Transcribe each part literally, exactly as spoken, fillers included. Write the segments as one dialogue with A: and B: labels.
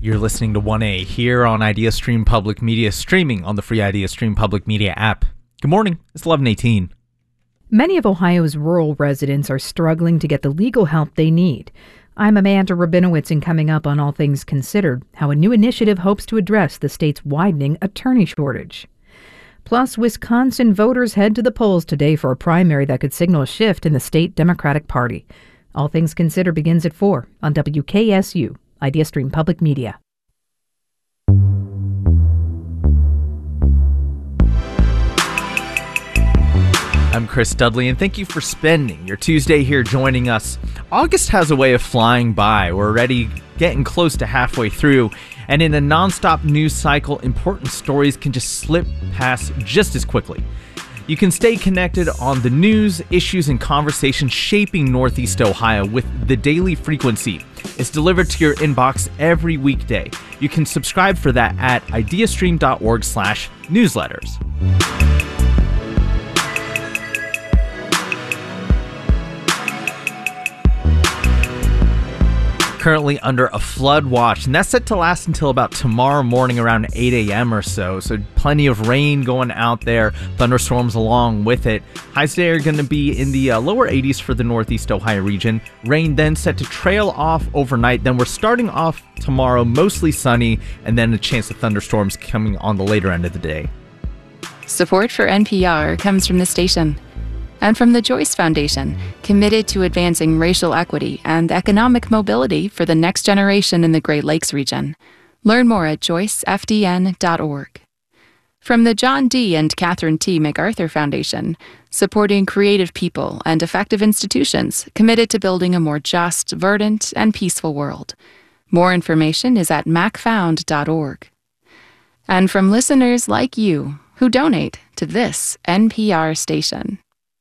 A: You're listening to one A here on IdeaStream Public Media, streaming on the free IdeaStream Public Media app. Good morning. It's eleven eighteen.
B: Many of Ohio's rural residents are struggling to get the legal help they need. I'm Amanda Rabinowitz, and coming up on All Things Considered, how a new initiative hopes to address the state's widening attorney shortage. Plus, Wisconsin voters head to the polls today for a primary that could signal a shift in the state Democratic Party. All Things Considered begins at four on W K S U, IdeaStream Public Media.
A: I'm Chris Dudley, and thank you for spending your Tuesday here joining us. August has a way of flying by. We're already getting close to halfway through, and in a nonstop news cycle, important stories can just slip past just as quickly. You can stay connected on the news, issues, and conversations shaping Northeast Ohio with The Daily Frequency. It's delivered to your inbox every weekday. You can subscribe for that at ideastream.org slash newsletters. Currently under a flood watch, and that's set to last until about tomorrow morning around eight a.m. or so. So plenty of rain going out there, thunderstorms along with it. Highs today are going to be in the uh, lower eighties for the Northeast Ohio region. Rain then set to trail off overnight. Then we're starting off tomorrow mostly sunny, and then a chance of thunderstorms coming on the later end of the day.
C: Support for N P R comes from the station and from the Joyce Foundation, committed to advancing racial equity and economic mobility for the next generation in the Great Lakes region. Learn more at joyce f d n dot org. From the John D. and Catherine T. MacArthur Foundation, supporting creative people and effective institutions committed to building a more just, verdant, and peaceful world. More information is at mac found dot org. And from listeners like you who donate to this N P R station.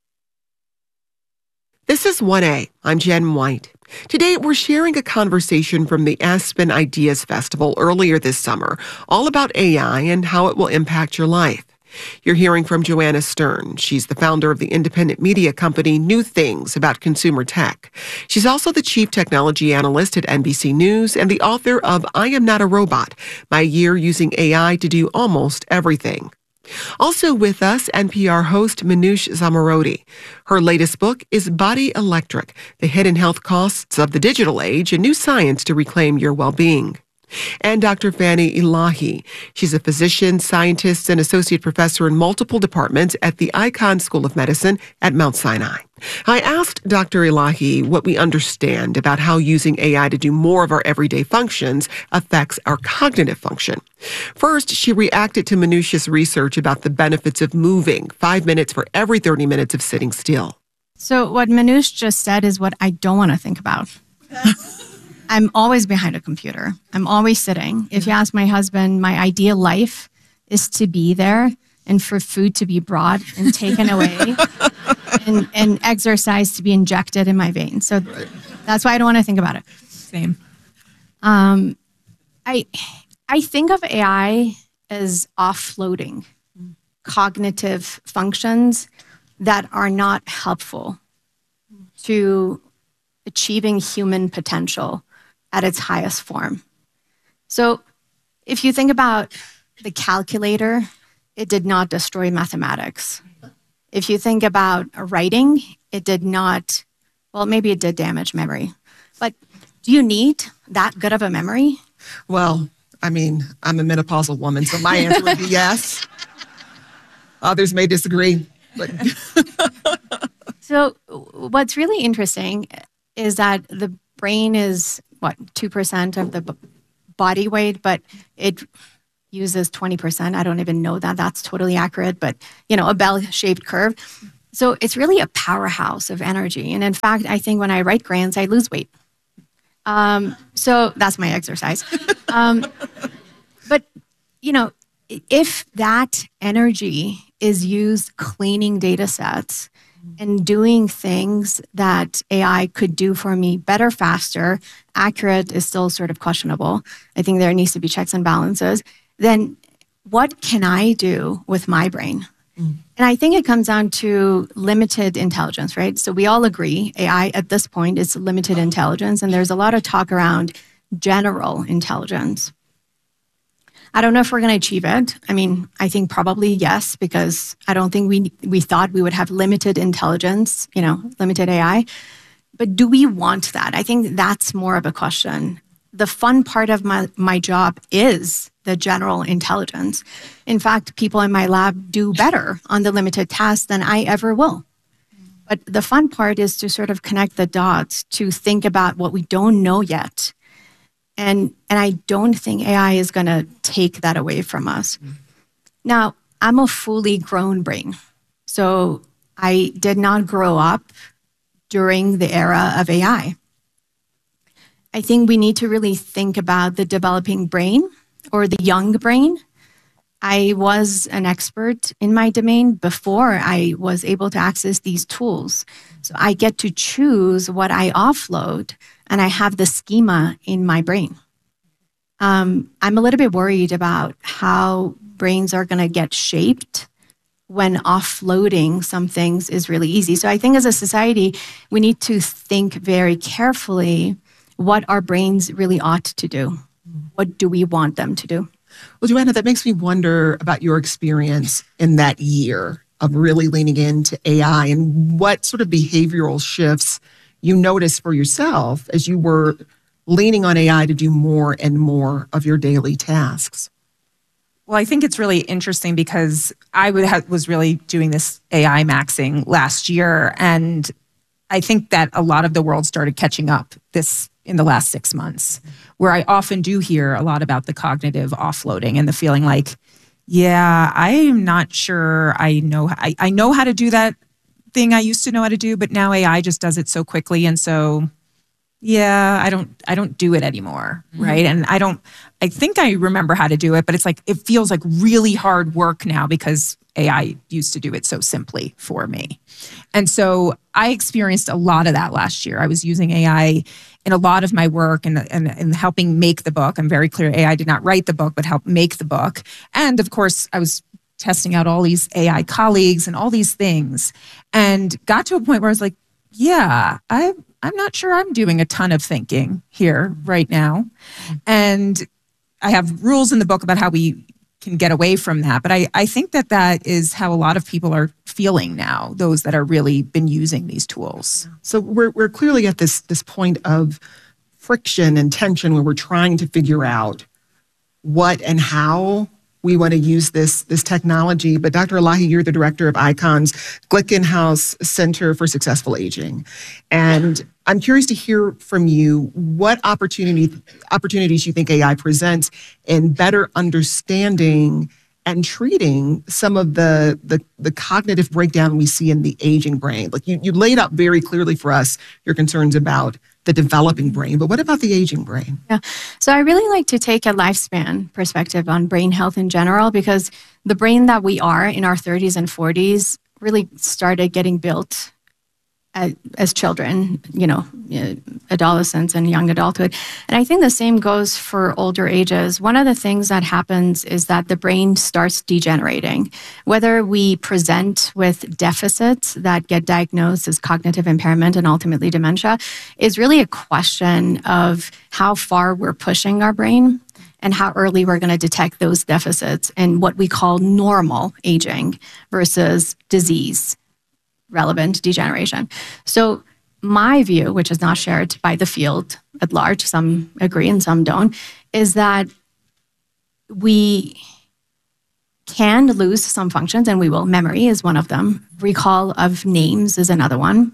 D: This is one A. I'm Jen White. Today, we're sharing a conversation from the Aspen Ideas Festival earlier this summer, all about A I and how it will impact your life. You're hearing from Joanna Stern. She's the founder of the independent media company New Things about consumer tech. She's also the chief technology analyst at N B C News and the author of I Am Not a Robot, My Year Using A I to Do Almost Everything. Also with us, N P R host Manoush Zomorodi. Her latest book is Body Electric, The Hidden Health Costs of the Digital Age, a New Science to Reclaim Your Well-Being. And Doctor Fanny Elahi. She's a physician, scientist, and associate professor in multiple departments at the Icahn School of Medicine at Mount Sinai. I asked Doctor Elahi what we understand about how using A I to do more of our everyday functions affects our cognitive function. First, she reacted to Manoush's research about the benefits of moving, five minutes for every thirty minutes of sitting still.
E: So what Manoush just said is what I don't want to think about. I'm always behind a computer. I'm always sitting. If you ask my husband, my ideal life is to be there and for food to be brought and taken away and, and exercise to be injected in my veins. So right. That's why I don't want to think about it.
F: Same.
E: Um, I, I think of A I as offloading cognitive functions that are not helpful to achieving human potential at its highest form. So if you think about the calculator, it did not destroy mathematics. If you think about writing, it did not, well, maybe it did damage memory. But do you need that good of a memory?
D: Well, I mean, I'm a menopausal woman, so my answer would be yes. Others may disagree, but...
E: So what's really interesting is that the brain is, what, two percent of the b- body weight, but it uses twenty percent. I don't even know that that's totally accurate, but, you know, a bell-shaped curve. So it's really a powerhouse of energy. And in fact, I think when I write grants, I lose weight. Um, so that's my exercise. Um, but, you know, if that energy is used cleaning data sets and doing things that A I could do for me better, faster, accurate is still sort of questionable. I think there needs to be checks and balances. Then what can I do with my brain? Mm. And I think it comes down to limited intelligence, right? So we all agree A I at this point is limited intelligence. And there's a lot of talk around general intelligence. I don't know if we're going to achieve it. I mean, I think probably yes, because I don't think we we thought we would have limited intelligence, you know, limited A I. But do we want that? I think that's more of a question. The fun part of my, my job is the general intelligence. In fact, people in my lab do better on the limited tasks than I ever will. But the fun part is to sort of connect the dots, to think about what we don't know yet. And, and I don't think A I is going to take that away from us. Mm. Now, I'm a fully grown brain. So I did not grow up during the era of A I. I think we need to really think about the developing brain or the young brain. I was an expert in my domain before I was able to access these tools. So I get to choose what I offload, and I have the schema in my brain. Um, I'm a little bit worried about how brains are going to get shaped when offloading some things is really easy. So I think as a society, we need to think very carefully what our brains really ought to do. What do we want them to do?
D: Well, Joanna, that makes me wonder about your experience in that year of really leaning into A I and what sort of behavioral shifts you noticed for yourself as you were leaning on A I to do more and more of your daily tasks.
F: Well, I think it's really interesting because I would have, was really doing this A I maxing last year, and I think that a lot of the world started catching up this in the last six months, where I often do hear a lot about the cognitive offloading and the feeling like, yeah, I'm not sure I know, I, I know how to do that thing I used to know how to do, but now A I just does it so quickly. And so, yeah, I don't, I don't do it anymore. Mm-hmm. Right. And I don't, I think I remember how to do it, but it's like, it feels like really hard work now because A I used to do it so simply for me. And so I experienced a lot of that last year. I was using A I in a lot of my work and, and, and helping make the book. I'm very clear A I did not write the book, but helped make the book. And of course, I was testing out all these A I colleagues and all these things, and got to a point where I was like, yeah, I, I'm not sure I'm doing a ton of thinking here right now. And I have rules in the book about how we can get away from that. But I, I think that that is how a lot of people are feeling now, those that are really been using these tools.
D: So we're we're clearly at this this point of friction and tension where we're trying to figure out what and how we want to use this, this technology. But Doctor Elahi, you're the director of ICON's Glickenhaus Center for Successful Aging. And I'm curious to hear from you what opportunity, opportunities you think A I presents in better understanding and treating some of the, the, the cognitive breakdown we see in the aging brain. Like you, you laid out very clearly for us your concerns about the developing brain, but what about the aging brain?
E: Yeah, so I really like to take a lifespan perspective on brain health in general, because the brain that we are in our thirties and forties really started getting built as, as children, you know, adolescence and young adulthood. And I think the same goes for older ages. One of the things that happens is that the brain starts degenerating. Whether we present with deficits that get diagnosed as cognitive impairment and ultimately dementia is really a question of how far we're pushing our brain and how early we're going to detect those deficits and what we call normal aging versus disease relevant degeneration. So my view, which is not shared by the field at large, some agree and some don't, is that we can lose some functions, and we will. Memory is one of them. Recall of names is another one.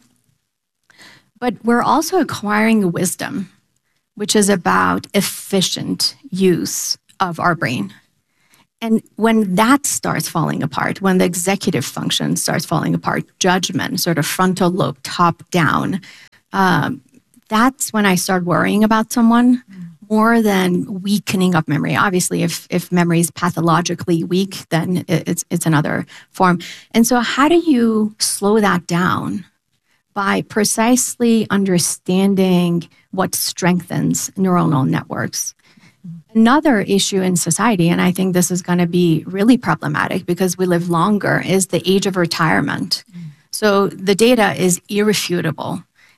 E: But we're also acquiring wisdom, which is about efficient use of our brain. And when that starts falling apart, when the executive function starts falling apart, judgment, sort of frontal lobe, top down, um, that's when I start worrying about someone more than weakening of memory. Obviously, if if memory is pathologically weak, then it's it's another form. And so how do you slow that down? By precisely understanding what strengthens neuronal networks. Another issue in society, and I think this is going to be really problematic because we live longer, is the age of retirement. Mm. So the data is irrefutable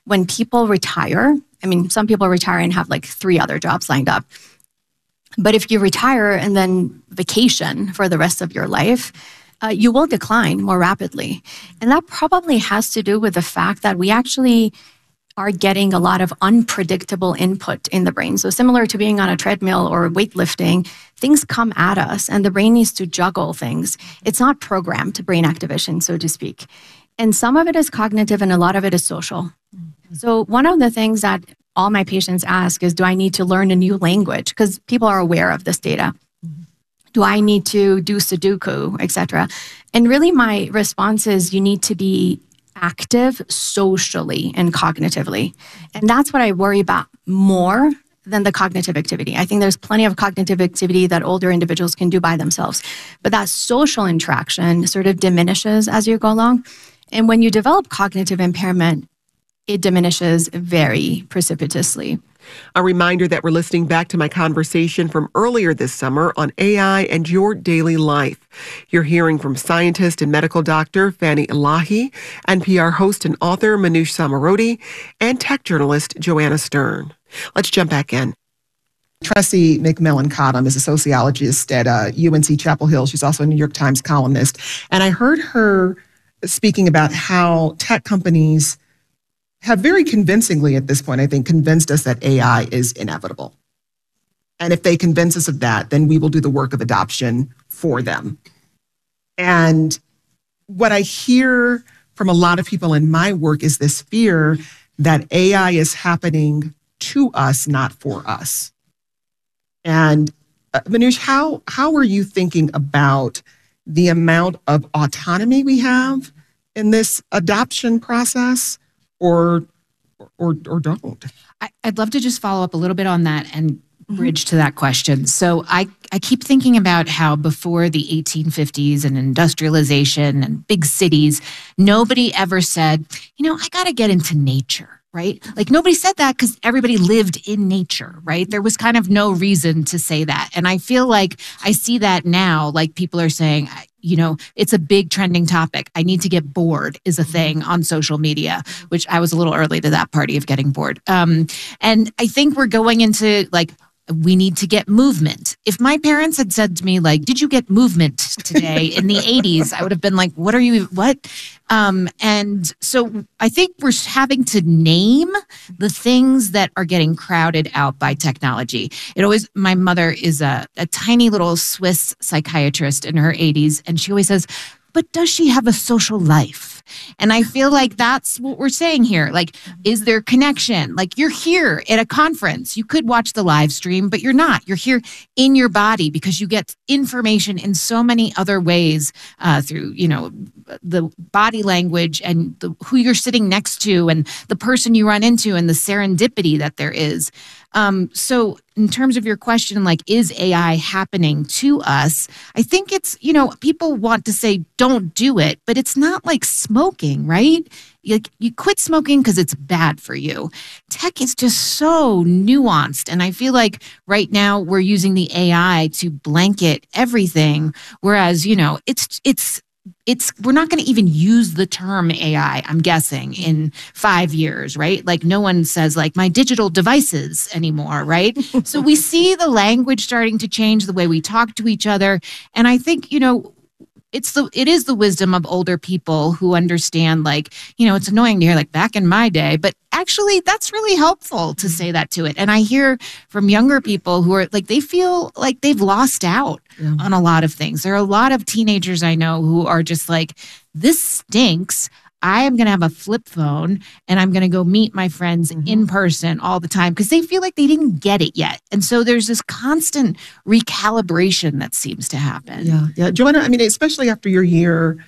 E: when people retire, I mean, some people retire and have like three other jobs lined up. But if you retire and then vacation for the rest of your life, uh, you will decline more rapidly. And that probably has to do with the fact that we actually are getting a lot of unpredictable input in the brain. So similar to being on a treadmill or weightlifting, things come at us and the brain needs to juggle things. It's not programmed brain activation, so to speak. And some of it is cognitive and a lot of it is social. Mm-hmm. So one of the things that all my patients ask is, do I need to learn a new language? Because people are aware of this data. Mm-hmm. Do I need to do Sudoku, et cetera? And really my response is you need to be active socially and cognitively. And that's what I worry about more than the cognitive activity. I think there's plenty of cognitive activity that older individuals can do by themselves. But that social interaction sort of diminishes as you go along. And when you develop cognitive impairment, it diminishes very precipitously.
D: A reminder that we're listening back to my conversation from earlier this summer on A I and your daily life. You're hearing from scientist and medical doctor Fanny Elahi, N P R host and author Manoush Zomorodi, and tech journalist Joanna Stern. Let's jump back in.
G: Tressie McMillan-Cottom is a sociologist at uh, U N C Chapel Hill. She's also a New York Times columnist. And I heard her speaking about how tech companies have very convincingly at this point, I think, convinced us that A I is inevitable. And if they convince us of that, then we will do the work of adoption for them. And what I hear from a lot of people in my work is this fear that A I is happening to us, not for us. And uh, Manoush, how, how are you thinking about the amount of autonomy we have in this adoption process? Or, or, or don't.
H: I, I'd love to just follow up a little bit on that and bridge mm-hmm. to that question. So I, I keep thinking about how before the eighteen fifties and industrialization and big cities, nobody ever said, you know, I got to get into nature. Right? Like nobody said that because everybody lived in nature, right? There was kind of no reason to say that. And I feel like I see that now, like people are saying, you know, it's a big trending topic. I need to get bored is a thing on social media, which I was a little early to that party of getting bored. Um, and I think we're going into like, we need to get movement. If my parents had said to me, like, did you get movement today in the eighties? I would have been like, what are you, what? Um, and so I think we're having to name the things that are getting crowded out by technology. It always, my mother is a, a tiny little Swiss psychiatrist in her eighties, and she always says, but does she have a social life? And I feel like that's what we're saying here. Like, is there connection? Like, you're here at a conference. You could watch the live stream, but you're not. You're here in your body because you get information in so many other ways uh, through, you know, the body language and the, who you're sitting next to and the person you run into and the serendipity that there is. Um, so in terms of your question, like, is A I happening to us? I think it's, you know, people want to say, don't do it, but it's not like smoking, right? You, you quit smoking because it's bad for you. Tech is just so nuanced. And I feel like right now we're using the A I to blanket everything. Whereas, you know, it's, it's, It's we're not going to even use the term A I, I'm guessing, in five years, right? Like no one says like my digital devices anymore, right? So we see the language starting to change, the way we talk to each other. And I think, you know, it's the it is the wisdom of older people who understand, like, you know, it's annoying to hear like back in my day, but actually that's really helpful to say that to it. And I hear from younger people who are like, they feel like they've lost out yeah. on a lot of things. There are a lot of teenagers I know who are just like, this stinks. I am going to have a flip phone and I'm going to go meet my friends mm-hmm. in person all the time because they feel like they didn't get it yet. And so there's this constant recalibration that seems to happen.
G: Yeah, yeah. Joanna, I mean, especially after your year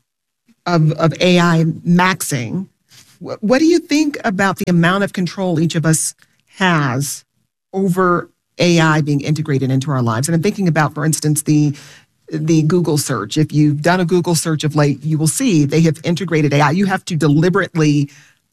G: of, of A I maxing, what, what do you think about the amount of control each of us has over A I being integrated into our lives? And I'm thinking about, for instance, the the Google search. If you've done a Google search of late, you will see they have integrated A I. You have to deliberately